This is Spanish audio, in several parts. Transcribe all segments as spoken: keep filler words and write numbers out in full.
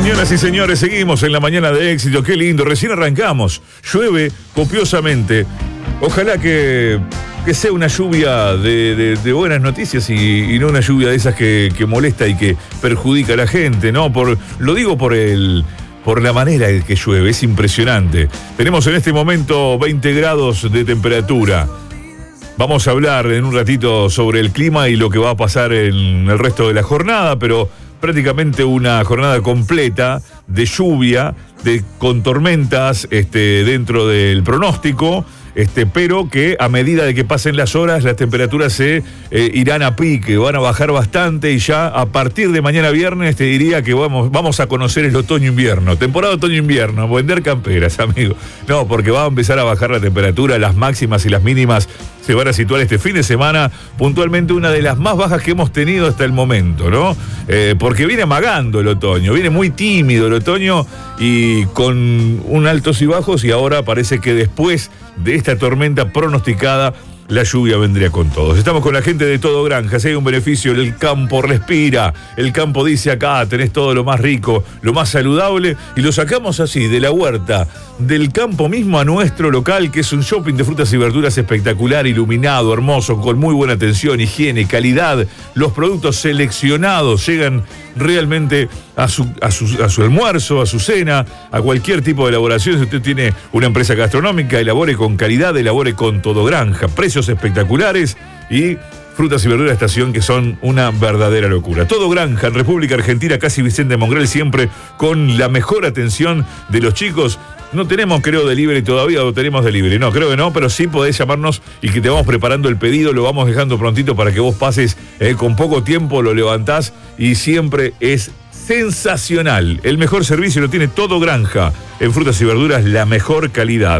Señoras y señores, seguimos en la mañana de éxito. Qué lindo, recién arrancamos. Llueve copiosamente. Ojalá que, que sea una lluvia de, de, de buenas noticias y, y no una lluvia de esas que, que molesta y que perjudica a la gente, ¿no? Por, lo digo por el... por la manera en que llueve, es impresionante. Tenemos en este momento veinte grados de temperatura. Vamos a hablar en un ratito sobre el clima y lo que va a pasar en el resto de la jornada, pero prácticamente una jornada completa de lluvia, de, con tormentas este, dentro del pronóstico. Este, pero que a medida de que pasen las horas, las temperaturas se eh, irán a pique, van a bajar bastante y ya a partir de mañana viernes te diría que vamos, vamos a conocer el otoño-invierno, temporada otoño-invierno, vender camperas, amigo. No, porque va a empezar a bajar la temperatura, las máximas y las mínimas se van a situar este fin de semana, puntualmente una de las más bajas que hemos tenido hasta el momento, ¿no? Eh, porque viene amagando el otoño, viene muy tímido el otoño y con un altos y bajos, y ahora parece que después de esta tormenta pronosticada, la lluvia vendría con todos. Estamos con la gente de Todo Granja. Si hay un beneficio, el campo respira. El campo dice: acá tenés todo lo más rico, lo más saludable, y lo sacamos así, de la huerta, del campo mismo a nuestro local, que es un shopping de frutas y verduras espectacular, iluminado, hermoso, con muy buena atención, higiene, calidad. Los productos seleccionados llegan realmente a su, a su, a su almuerzo, a su cena, a cualquier tipo de elaboración. Si usted tiene una empresa gastronómica, elabore con calidad, elabore con Todo Granja. Precios espectaculares y frutas y verduras de estación que son una verdadera locura. Todo Granja en República Argentina, casi Vicente Mongrel, siempre con la mejor atención de los chicos. No tenemos, creo, delivery todavía, o tenemos delivery. No, creo que no, pero sí podés llamarnos y que te vamos preparando el pedido, lo vamos dejando prontito para que vos pases eh, con poco tiempo, lo levantás y siempre es sensacional. El mejor servicio lo tiene Todo Granja. En frutas y verduras, la mejor calidad.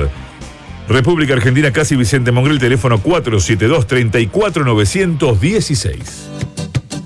República Argentina, casi Vicente Mongrel, teléfono cuatro siete dos, tres cuatro nueve uno seis.